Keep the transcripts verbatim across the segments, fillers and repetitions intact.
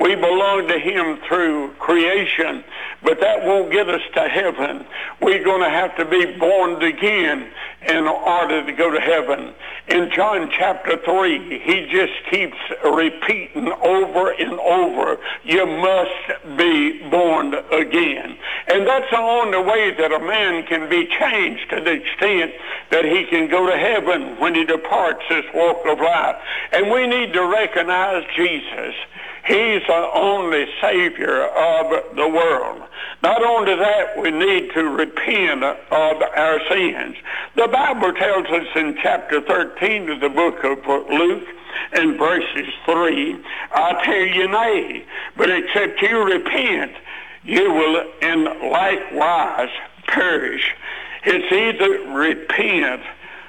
We belong to him through creation, but that won't get us to heaven. We're going to have to be born again in order to go to heaven. In John chapter three, he just keeps repeating over and over, you must be born again. And that's the only way that a man can be changed to the extent that he can go to heaven when he departs this walk of life. And we need to recognize Jesus. He's the only Savior of the world. Not only that, we need to repent of our sins. The Bible tells us in chapter thirteen of the book of Luke, in verses three, I tell you nay, but except you repent, you will in likewise perish. It's either repent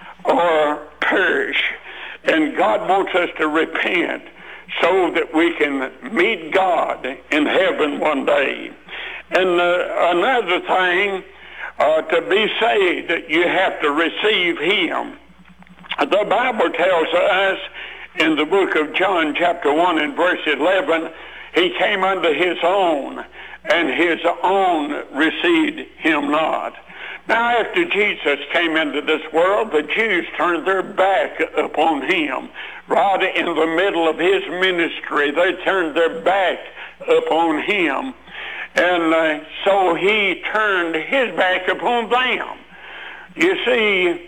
or perish. And God wants us to repent so that we can meet God in heaven one day. And uh, another thing, uh, to be saved, you have to receive him. The Bible tells us in the book of John chapter one and verse eleven, he came unto his own, and his own received him not. Now, after Jesus came into this world, the Jews turned their back upon him. Right in the middle of his ministry, they turned their back upon him. And uh, so he turned his back upon them. You see,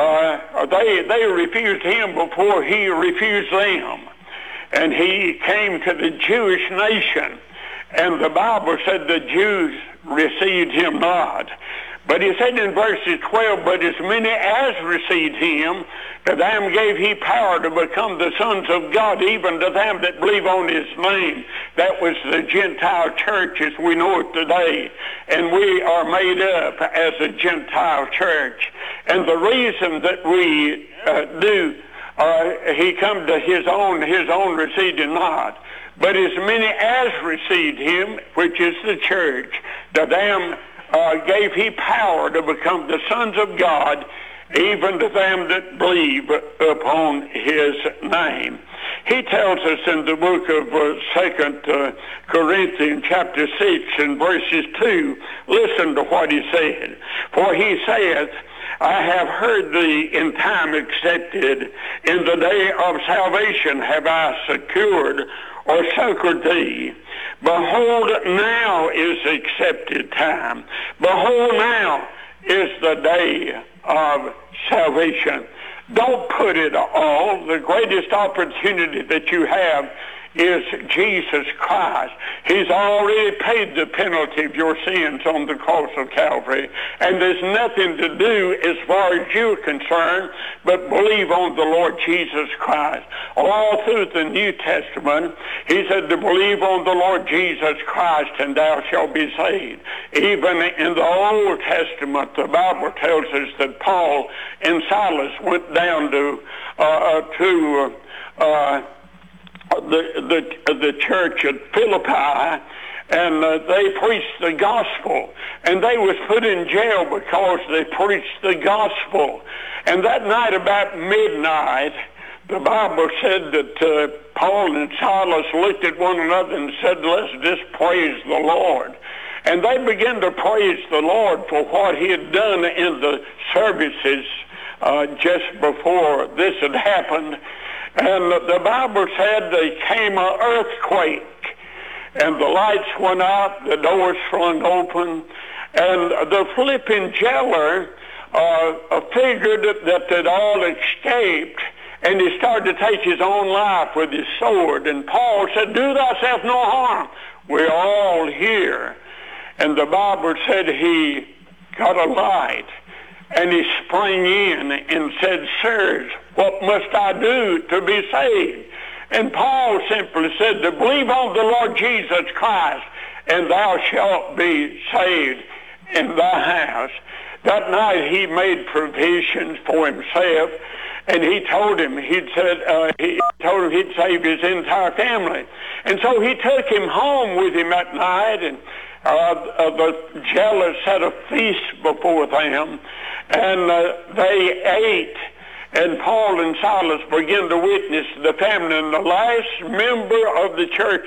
uh, they, they refused him before he refused them. And he came to the Jewish nation. And the Bible said the Jews received him not. But he said in verses twelve, but as many as received him, to them gave he power to become the sons of God, even to them that believe on his name. That was the Gentile church as we know it today. And we are made up as a Gentile church. And the reason that we uh, do, uh, he come to his own, his own received him not. But as many as received him, which is the church, to them Uh, gave he power to become the sons of God, even to them that believe upon his name. He tells us in the book of uh, Second uh, Corinthians chapter six and verses two, listen to what he said. For he saith, I have heard thee in time accepted, in the day of salvation have I secured or succored thee. Behold, now is accepted time. Behold, now is the day of salvation. Don't put it all. The greatest opportunity that you have is Jesus Christ. He's already paid the penalty of your sins on the cross of Calvary. And there's nothing to do as far as you're concerned but believe on the Lord Jesus Christ. All through the New Testament, he said to believe on the Lord Jesus Christ and thou shalt be saved. Even in the Old Testament, the Bible tells us that Paul and Silas went down to, uh, to, uh, The, the the church at Philippi, and uh, they preached the gospel, and they was put in jail because they preached the gospel. And that night about midnight, the Bible said that uh, Paul and Silas looked at one another and said, let's just praise the Lord. And they began to praise the Lord for what he had done in the services uh, just before this had happened. And the Bible said there came an earthquake, and the lights went out, the doors flung open, and the flipping jailer uh, figured that they'd all escaped, and he started to take his own life with his sword. And Paul said, do thyself no harm. We're all here. And the Bible said he got a light, and he sprang in and said, sirs, what must I do to be saved? And Paul simply said, to believe on the Lord Jesus Christ, and thou shalt be saved in thy house. That night he made provisions for himself, and he told him, he'd said, uh, he told him he'd save his entire family. And so he took him home with him that night, and uh, uh, the jailer set a feast before them, and uh, they ate. And Paul and Silas began to witness to the family, and the last member of the church